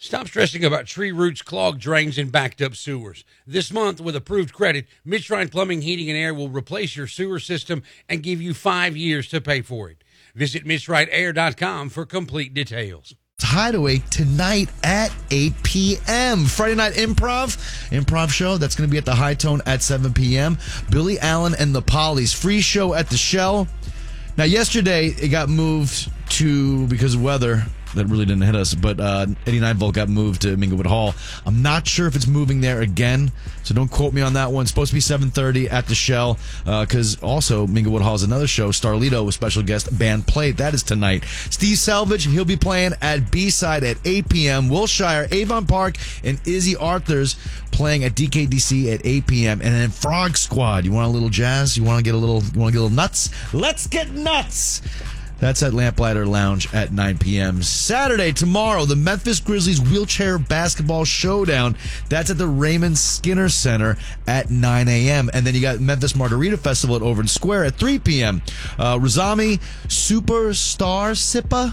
Stop stressing about tree roots, clogged drains, and backed up sewers. This month, with approved credit, Midshrine Plumbing, Heating, and Air will replace your sewer system and give you 5 years to pay for it. Visit MidshrineAir.com for complete details. Hideaway tonight at 8 p.m. Friday Night Improv show. That's going to be at the High Tone at 7 p.m. Billy Allen and the Pollies. Free show at the Shell. Now, yesterday, it got moved because of weather. That really didn't hit us, but 89 Volt got moved to Minglewood Hall. I'm not sure if it's moving there again, so don't quote me on that one. It's supposed to be 7:30 at the Shell, because also Minglewood Hall is another show. Starlito with special guest Band Play. That is tonight. Steve Selvage, he'll be playing at B-Side at 8 p.m. Wilshire, Avon Park, and Izzy Arthur's playing at DKDC at 8 p.m. And then Frog Squad. You want a little jazz? You want to get a little nuts? Let's get nuts! That's at Lamplighter Lounge at 9 p.m. Saturday, tomorrow, the Memphis Grizzlies Wheelchair Basketball Showdown. That's at the Raymond Skinner Center at 9 a.m. And then you got Memphis Margarita Festival at Overton Square at 3 p.m. Razami Superstar Sippa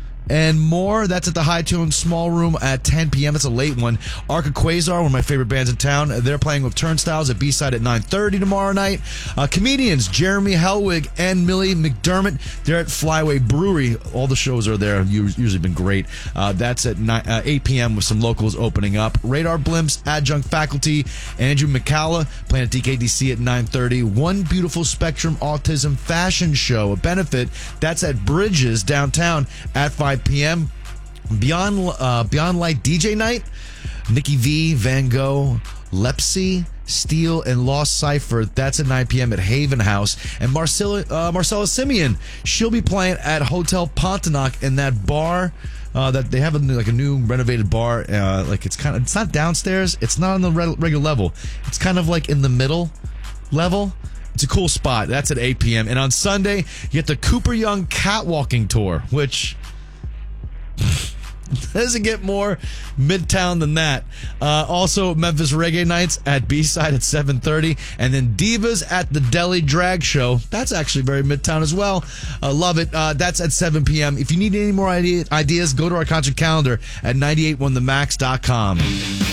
and more. That's at the High Tone Small Room at 10 p.m. It's a late one. Arca Quasar, one of my favorite bands in town. They're playing with Turnstiles at B-Side at 9:30 tomorrow night. Comedians Jeremy Helwig and Millie McDermott. They're at Flyway Brewery. All the shows are there. Usually been great. That's at 8 p.m. with some locals opening up. Radar Blimps, Adjunct Faculty, Andrew McCalla playing at DKDC at 9:30. One Beautiful Spectrum Autism Fashion Show, a benefit. That's at Bridges downtown at 5 p.m. Beyond Light DJ Night, Nikki V, Van Gogh, Lepsy, Steel, and Lost Cipher. That's at 9 p.m. at Haven House. And Marcella Simeon, she'll be playing at Hotel Pontotoc in that bar. That they have a new renovated bar. It's not downstairs. It's not on the regular level. It's kind of like in the middle level. It's a cool spot. That's at 8 p.m. And on Sunday, you get the Cooper Young Catwalking Tour, which doesn't get more Midtown than that. Also, Memphis Reggae Nights at B-Side at 7:30. And then Divas at the Deli Drag Show. That's actually very Midtown as well. Love it. That's at 7 p.m. If you need any more ideas, go to our concert calendar at 981themax.com.